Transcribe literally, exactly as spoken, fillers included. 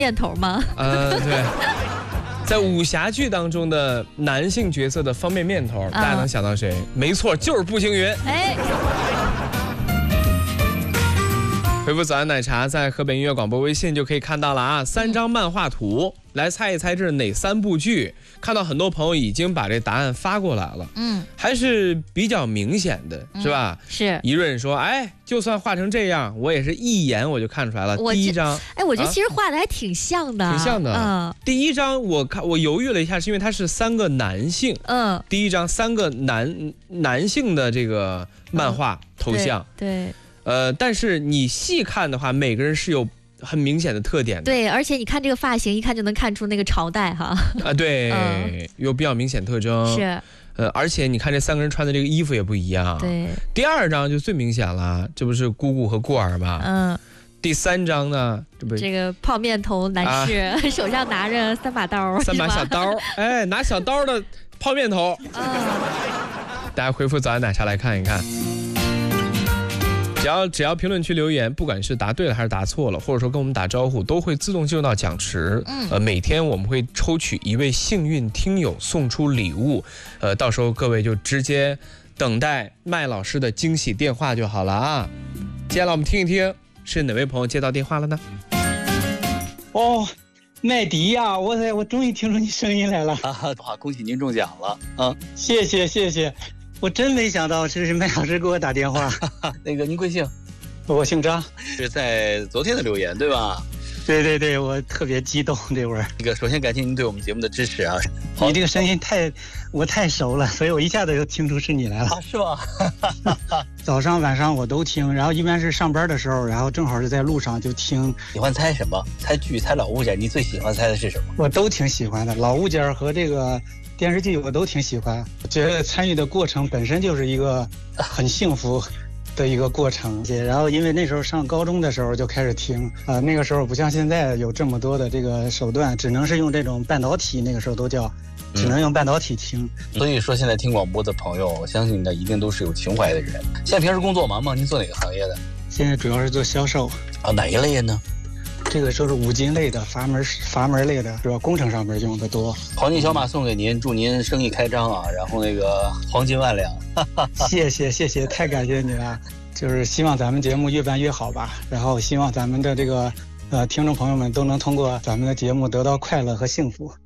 念头吗？ 呃，对。在武侠剧当中的男性角色的方便面头，大家能想到谁？没错，就是步惊云。哎。回复早安奶茶，在河北音乐广播微信就可以看到了啊，三张漫画图，来猜一猜这是哪三部剧？看到很多朋友已经把这答案发过来了，嗯，还是比较明显的，是吧？ 嗯、是。 一润说，哎，就算画成这样，我也是一眼我就看出来了。第一张， 哎，我觉得其实画的还挺像的， 啊、挺像的。嗯，第一张我看我犹豫了一下，是因为它是三个男性，嗯，第一张三个男男性的这个漫画、嗯、头像， 对。对呃，但是你细看的话，每个人是有很明显的特点的。 对，而且你看这个发型，一看就能看出那个朝代哈。 啊，对，嗯、有比较明显特征。 是。 呃，而且你看这三个人穿的这个衣服也不一样。 对。 第二张就最明显了，这不是姑姑和过儿吗？嗯。第三张呢，这不这个泡面头男士、啊、手上拿着三把刀， 三把小刀，哎，拿小刀的泡面头。嗯。大家回复早安奶茶来看一看。只要只要评论区留言，不管是答对了还是答错了，或者说跟我们打招呼，都会自动进入到奖池。嗯，呃，每天我们会抽取一位幸运听友送出礼物，呃，到时候各位就直接等待麦老师的惊喜电话就好了啊。接下来我们听一听是哪位朋友接到电话了呢？ 哦，麦迪呀、啊，我我终于听出你声音来了啊！好，恭喜您中奖了啊！ 谢谢谢谢。我真没想到这是麦老师给我打电话。 那个您贵姓？ 我姓张， 是在昨天的留言对吧？ 对对对，我特别激动这会儿。 那个首先感谢您对我们节目的支持啊！ 你这个声音太我太熟了，所以我一下子就听出是你来了。 啊，是吗？ 早上晚上我都听，然后一般是上班的时候，然后正好是在路上就听。 喜欢猜什么？猜剧、猜老物件？你最喜欢猜的是什么？ 我都挺喜欢的，老物件和这个电视剧我都挺喜欢，觉得参与的过程本身就是一个很幸福的一个过程。然后因为那时候上高中的时候就开始听，呃，那个时候不像现在有这么多的这个手段，只能是用这种半导体，那个时候都叫只能用半导体听、 嗯、所以说现在听广播的朋友，我相信呢一定都是有情怀的人。现在平时工作忙吗？您做哪个行业的？ 现在主要是做销售。 啊，哪一类呢？ 这个就是五金类的，阀门阀门类的，主要工程上面用的多。 黄金小马送给您，祝您生意开张啊，然后那个黄金万两。 谢谢谢谢，太感谢你了。就是希望咱们节目越办越好吧，然后希望咱们的这个呃听众朋友们都能通过咱们的节目得到快乐和幸福。